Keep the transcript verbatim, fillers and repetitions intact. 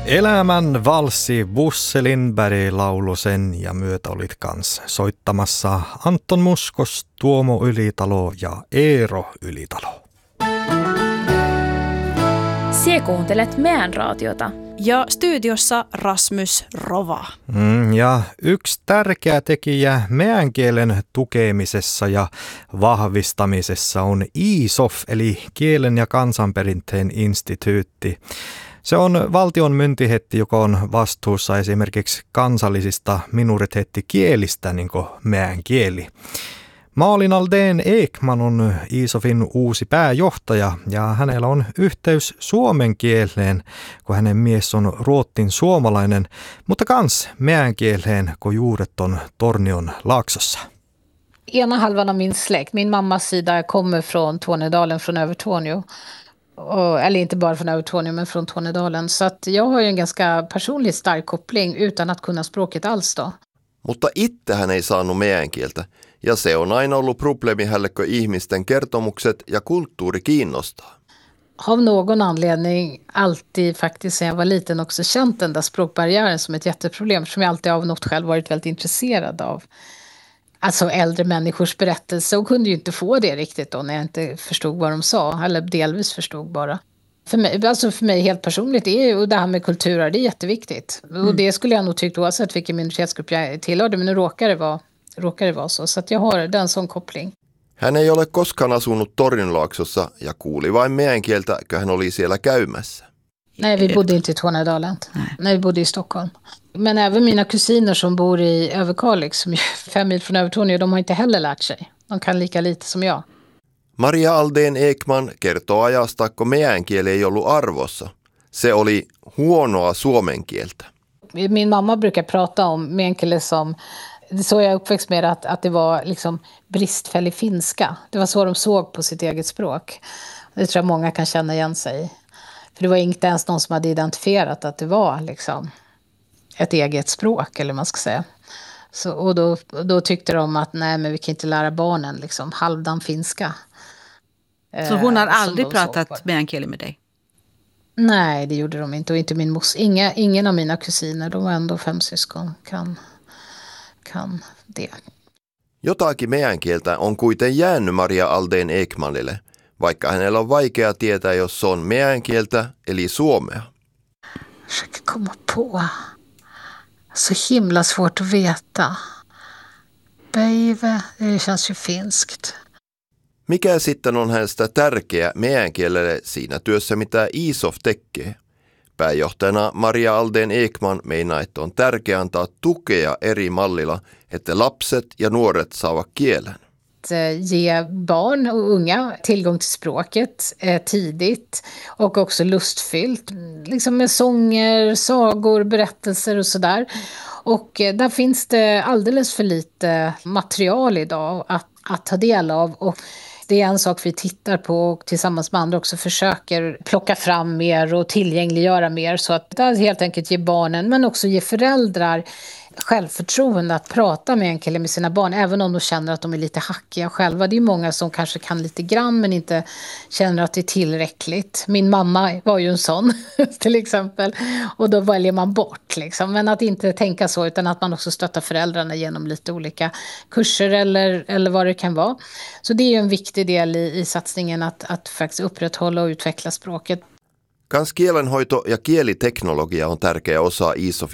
Elämän valssi Bosse Lindberg laulu sen ja myötä olit kans soittamassa Anton Muskos, Tuomo Ylitalo ja Eero Ylitalo. Sie kuuntelet meidän raatiota. Ja studiossa Rasmus Rova. Mm, ja yksi tärkeä tekijä meidän kielen tukemisessa ja vahvistamisessa on I S O F, eli Kielen ja kansanperinteen instituutti. Se on valtion myntihetti, joka on vastuussa esimerkiksi kansallisista minoritetikielistä, niin kuin meidän kieli. Malin Aldén Ekman on I S O F:in uusi pääjohtaja ja hänellä on yhteys suomen kieleen, kun hänen mies on ruottin suomalainen, mutta kans meidän kieleen, kun juuret on Tornion laaksossa. Ena halvan av min släkt, min mammas sida kommer från Tornedalen, från Övertorneå. Eller inte bara från Övertorneå, men från Tornedalen. Så att jag har ju en ganska personlig stark koppling utan att kunna språket alls då. Mutta itse hän ei saanut meidän kieltä, ja se on aina ollut probleemi hälle, kun ihmisten kertomukset ja kulttuuri kiinnostaa. Av någon anledning alltid faktiskt sen jag var liten också känt den där språkbarriären som ett jätteproblem, som jag alltid av något själv varit väldigt intresserad av. Alltså äldre människors berättelse, och kunde ju inte få det riktigt då när jag inte förstod vad de sa, eller delvis förstod bara. För mig, alltså för mig helt personligt är ju det här med kulturer, det är jätteviktigt. Mm. Och det skulle jag nog tyckt oavsett vilken minoritetsgrupp jag tillhörde, men nu råkar det vara, råkar det vara så. Så att jag har den sån koppling. Hän ei ole koskaan asunut Tornionlaaksossa ja kuuli vain meidän kieltä, kun hän oli siellä käymässä. Nej, vi bodde inte i Tornedalen. Nej. Nej, vi bodde i Stockholm. Men även mina kusiner som bor i Överkalix, som är fem mil från Övertorneå, de har inte heller lärt sig. De kan lika lite som jag. Maria Aldén Ekman kertoo ajasta, kun meidän kieli ei ollut arvossa. Se oli huonoa suomen kieltä. Min mamma brukar prata om meänkieli som, så jag är uppväxt med att, att det var liksom bristfällig finska. Det var så de såg på sitt eget språk. Det tror jag många kan känna igen sig i. För det var inte ens någon som hade identifierat att det var liksom ett eget språk, eller man ska säga. Så, och då, då tyckte de att nej, men vi kan inte lära barnen liksom halvdan finska. Så hon har aldrig pratat meänkieli med dig? Nej, det gjorde de inte. Och inte min mos. Inga, ingen av mina kusiner, de var ändå fem syskon, kan, kan det. Jotakin meidän kieltä on kuiten jäänyt Maria Aldén Ekmanille, vaikka hänellä on vaikea tietää, jos se on meidän kieltä eli suomea. Försöker komma på. Så himla svårt att veta. Päivä, det känns ju finskt. Mikä sitten on hänestä tärkeä meidän kielelle siinä työssä, mitä I S O F tekee? Pääjohtajana Maria Aldén Ekman meinaa, että on tärkeää antaa tukea eri mallilla, että lapset ja nuoret saavat kielen. Ge barn och unga tillgång till språket eh, tidigt och också lustfyllt, liksom med sånger, sagor, berättelser och sådär. Och eh, där finns det alldeles för lite material idag att, att ta del av, och det är en sak vi tittar på och tillsammans med andra också försöker plocka fram mer och tillgängliggöra mer, så att det helt enkelt ge barnen, men också ge föräldrar självförtroende att prata med en kille med sina barn, även om de känner att de är lite hackiga själva. Det är många som kanske kan lite grann men inte känner att det är tillräckligt. Min mamma var ju en sån till exempel, och då väljer man bort liksom. Men att inte tänka så, utan att man också stöttar föräldrarna genom lite olika kurser eller, eller vad det kan vara. Så det är ju en viktig del i, i satsningen att, att faktiskt upprätthålla och utveckla språket. Kans kielenhoito ja kieliteknologia on tärkeä osa I S O F